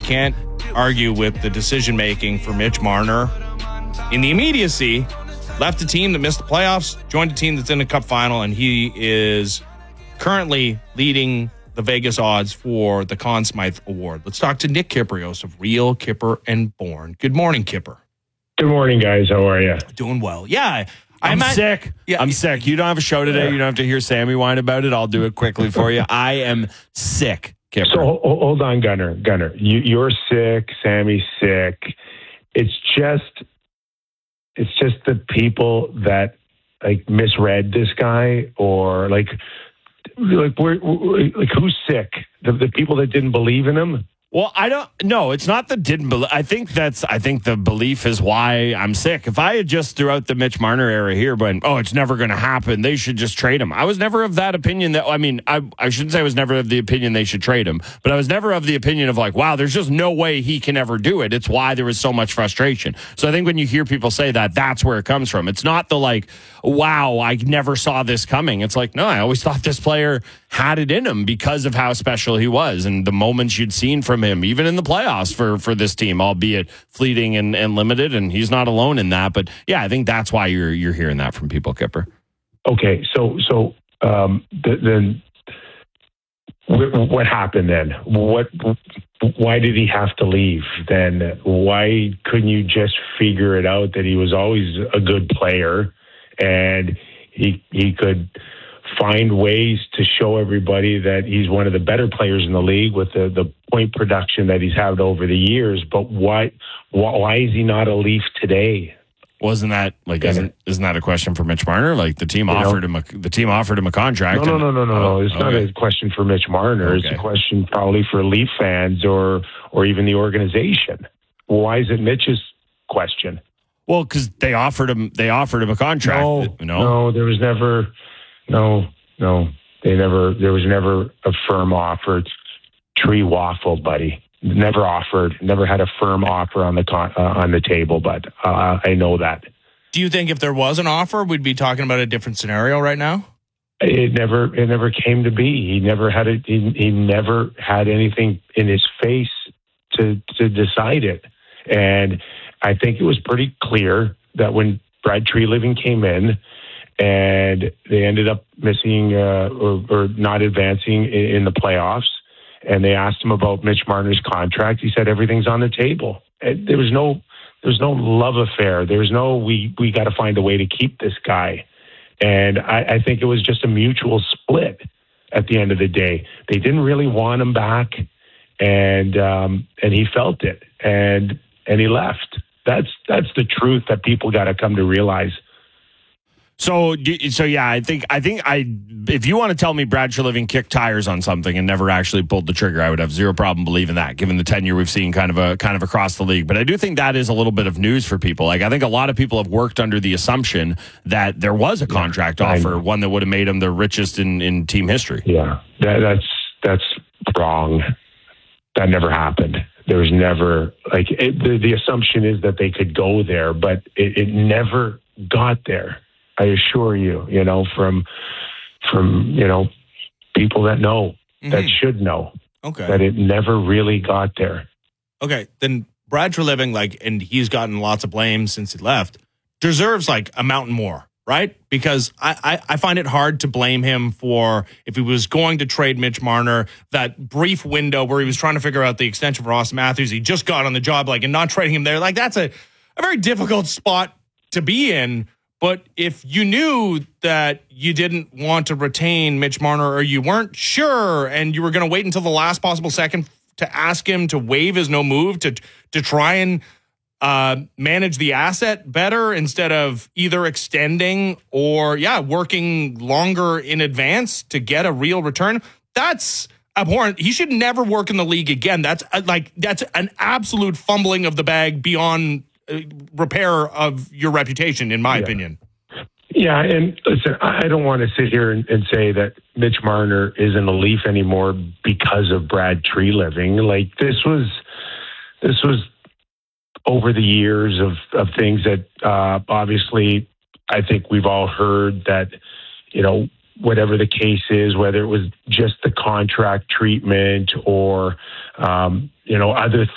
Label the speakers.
Speaker 1: can't argue with the decision-making for Mitch Marner. In the immediacy, left a team that missed the playoffs, joined a team that's in the Cup final, and he is currently leading the Vegas odds for the Conn Smythe Award. Let's talk to Nick Kypreos of Real Kipper and Born. Good morning, Kipper.
Speaker 2: Good morning, guys. How are you?
Speaker 1: Doing well. Yeah.
Speaker 3: I'm sick.
Speaker 1: Yeah.
Speaker 3: I'm sick. You don't have a show today. You don't have to hear Sammy whine about it. I'll do it quickly for you. I am sick, Kipper.
Speaker 2: So hold on, Gunner. You're sick. Sammy's sick. It's just the people that like misread this guy, or like who's sick? The people that didn't believe in him.
Speaker 3: Well, I don't know. It's not that didn't believe. I think the belief is why I'm sick. If I had just throughout the Mitch Marner era here been, it's never going to happen, they should just trade him. I was never of that opinion I shouldn't say I was never of the opinion they should trade him, but I was never of the opinion of like, wow, there's just no way he can ever do it. It's why there was so much frustration. So I think when you hear people say that, that's where it comes from. It's not the like, wow, I never saw this coming. It's like, no, I always thought this player had it in him because of how special he was and the moments you'd seen from him, even in the playoffs for this team, albeit fleeting and limited, and he's not alone in that. But yeah, I think that's why you're hearing that from people, Kipper.
Speaker 2: Okay, so then what happened then? Why did he have to leave then? Why couldn't you just figure it out that he was always a good player and he could find ways to show everybody that he's one of the better players in the league with the point production that he's had over the years? But why is he not a Leaf today?
Speaker 3: Wasn't that like isn't that a question for Mitch Marner? Like the team offered him a contract.
Speaker 2: No. It's not a question for Mitch Marner.
Speaker 3: Okay.
Speaker 2: It's a question probably for Leaf fans or even the organization. Why is it Mitch's question?
Speaker 3: Well, because they offered him a contract.
Speaker 2: No, there was never. No. There was never a firm offer. Tree waffle, buddy. Never offered. Never had a firm offer on the table. But I know that.
Speaker 1: Do you think if there was an offer, we'd be talking about a different scenario right now?
Speaker 2: It never came to be. He never had it. He never had anything in his face to decide it. And I think it was pretty clear that when Brad Treliving came in, and they ended up missing or not advancing in the playoffs, and they asked him about Mitch Marner's contract. He said everything's on the table. There was no love affair. There's no we got to find a way to keep this guy. And I think it was just a mutual split at the end of the day. They didn't really want him back, and he felt it, and he left. That's the truth that people got to come to realize.
Speaker 3: So yeah, I think if you want to tell me Brad Treliving kicked tires on something and never actually pulled the trigger, I would have zero problem believing that, given the tenure we've seen kind of across the league. But I do think that is a little bit of news for people. Like, I think a lot of people have worked under the assumption that there was a contract offer, one that would have made him the richest in team history.
Speaker 2: Yeah, that's wrong. That never happened. There was never the assumption is that they could go there, but it never got there. I assure you, from people that know, that should know, that it never really got there.
Speaker 1: Okay, then Brad Treliving, and he's gotten lots of blame since he left, deserves a mountain more, right? Because I find it hard to blame him for, if he was going to trade Mitch Marner, that brief window where he was trying to figure out the extension for Austin Matthews. He just got on the job, and not trading him there. That's a very difficult spot to be in. But if you knew that you didn't want to retain Mitch Marner, or you weren't sure and you were going to wait until the last possible second to ask him to waive his no move to try and manage the asset better instead of either extending or, working longer in advance to get a real return, that's abhorrent. He should never work in the league again. That's an absolute fumbling of the bag beyond repair of your reputation, in my opinion.
Speaker 2: Yeah, and listen, I don't want to sit here and say that Mitch Marner isn't a Leaf anymore because of Brad Treliving. This was over the years of things that obviously I think we've all heard that, whatever the case is, whether it was just the contract treatment or, other